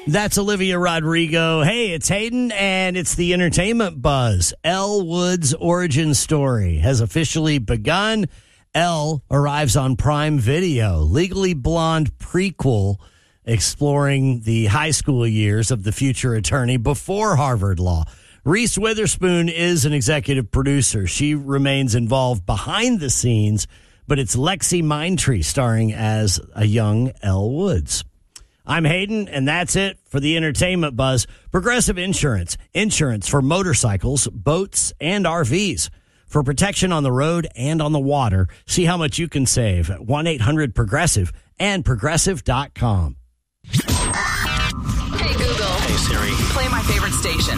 That's Olivia Rodrigo. Hey, it's Hayden, and it's the entertainment buzz. Elle Wood's origin story has officially begun. Elle arrives on Prime Video. Legally Blonde prequel exploring the high school years of the future attorney before Harvard Law. Reese Witherspoon is an executive producer. She remains involved behind the scenes, but it's Lexi Mindtree starring as a young Elle Woods. I'm Hayden, and that's it for the entertainment buzz. Progressive Insurance. Insurance for motorcycles, boats, and RVs. For protection on the road and on the water, see how much you can save at 1-800-PROGRESSIVE and Progressive.com. Hey, Google. Hey, Siri. Play my favorite station,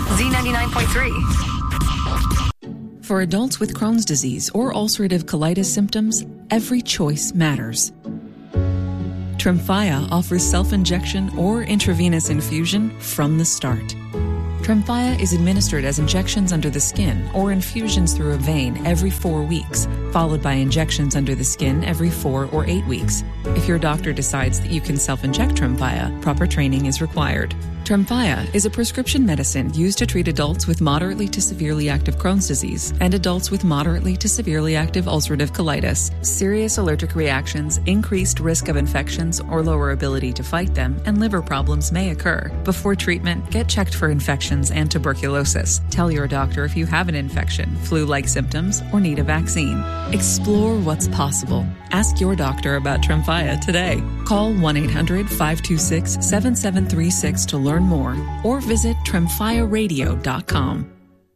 Z99.3. For adults with Crohn's disease or ulcerative colitis symptoms, every choice matters. Tremfya offers self-injection or intravenous infusion from the start. Tremfya is administered as injections under the skin or infusions through a vein every 4 weeks, followed by injections under the skin every 4 or 8 weeks. If your doctor decides that you can self-inject Tremfya, proper training is required. Tremfya is a prescription medicine used to treat adults with moderately to severely active Crohn's disease and adults with moderately to severely active ulcerative colitis. Serious allergic reactions, increased risk of infections or lower ability to fight them, and liver problems may occur. Before treatment, get checked for infections and tuberculosis. Tell your doctor if you have an infection, flu-like symptoms, or need a vaccine. Explore what's possible. Ask your doctor about Tremfya today. Call 1-800-526-7736 to learn more, or visit TremfyaRadio.com.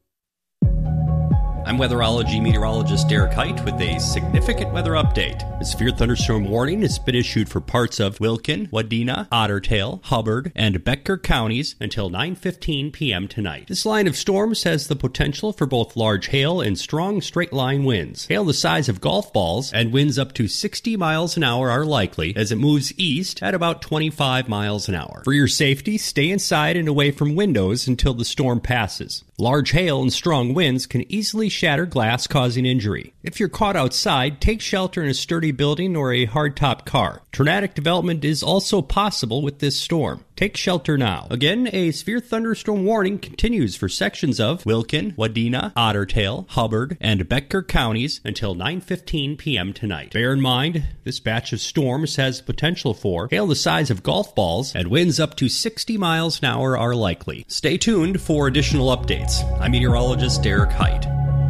I'm weatherology meteorologist Derek Height with a significant weather update. A severe thunderstorm warning has been issued for parts of Wilkin, Wadena, Ottertail, Hubbard, and Becker counties until 9:15 p.m. tonight. This line of storms has the potential for both large hail and strong straight-line winds. Hail the size of golf balls and winds up to 60 miles an hour are likely as it moves east at about 25 miles an hour. For your safety, stay inside and away from windows until the storm passes. Large hail and strong winds can easily shatter glass, causing injury. If you're caught outside, take shelter in a sturdy building or a hardtop car. Tornadic development is also possible with this storm. Take shelter now. Again, a severe thunderstorm warning continues for sections of Wilkin, Wadena, Ottertail, Hubbard, and Becker counties until 9:15 p.m. tonight. Bear in mind, this batch of storms has potential for hail the size of golf balls, and winds up to 60 miles an hour are likely. Stay tuned for additional updates. I'm meteorologist Derek Height.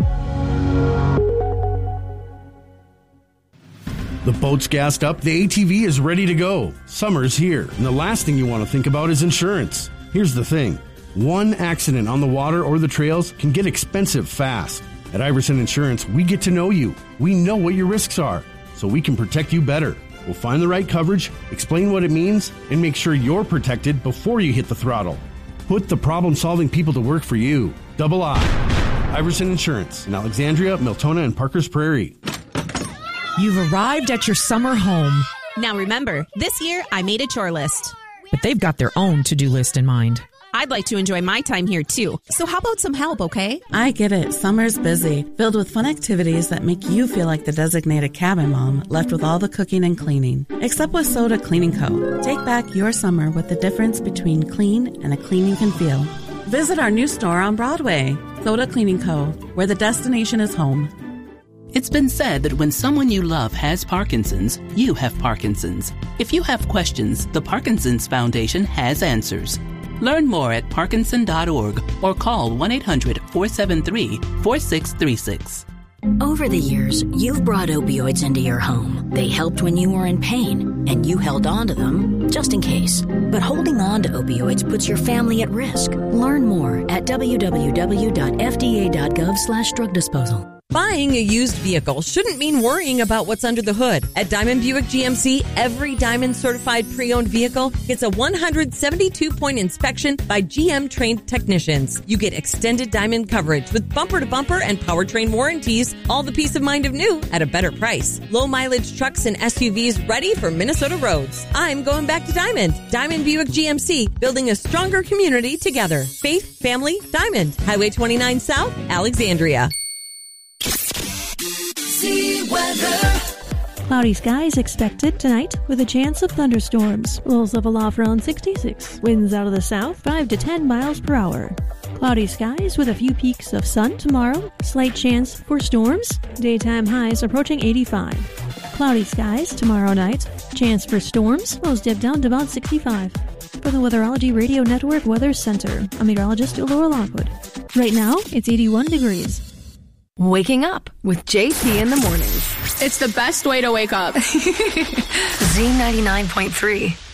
The boat's gassed up, the ATV is ready to go. Summer's here, and the last thing you want to think about is insurance. Here's the thing. One accident on the water or the trails can get expensive fast. At Iverson Insurance, we get to know you. We know what your risks are, so we can protect you better. We'll find the right coverage, explain what it means, and make sure you're protected before you hit the throttle. Put the problem-solving people to work for you. Double I. Iverson Insurance in Alexandria, Miltona, and Parkers Prairie. You've arrived at your summer home. Now remember, this year I made a chore list. But they've got their own to-do list in mind. I'd like to enjoy my time here too. So how about some help, okay? I get it. Summer's busy, filled with fun activities that make you feel like the designated cabin mom left with all the cooking and cleaning. Except with Soda Cleaning Co. Take back your summer with the difference between clean and a clean you can feel. Visit our new store on Broadway, Soda Cleaning Co., where the destination is home. It's been said that when someone you love has Parkinson's, you have Parkinson's. If you have questions, the Parkinson's Foundation has answers. Learn more at parkinson.org or call 1-800-473-4636. Over the years, you've brought opioids into your home. They helped when you were in pain, and you held on to them just in case. But holding on to opioids puts your family at risk. Learn more at www.fda.gov/drug disposal. Buying a used vehicle shouldn't mean worrying about what's under the hood. At Diamond Buick GMC, every Diamond certified pre-owned vehicle gets a 172-point inspection by GM-trained technicians. You get extended Diamond coverage with bumper-to-bumper and powertrain warranties, all the peace of mind of new at a better price. Low-mileage trucks and SUVs ready for Minnesota roads. I'm going back to Diamond. Diamond Buick GMC, building a stronger community together. Faith, family, Diamond. Highway 29 South, Alexandria. See weather. Cloudy skies expected tonight with a chance of thunderstorms. Lows level off around 66. Winds out of the south 5 to 10 miles per hour. Cloudy skies with a few peaks of sun tomorrow. Slight chance for storms. Daytime highs approaching 85. Cloudy skies tomorrow night. Chance for storms. Lows dip down to about 65. For the Weatherology Radio Network Weather Center, I'm meteorologist Laura Lockwood. Right now, it's 81 degrees. Waking up with JP in the mornings. It's the best way to wake up. Z99.3.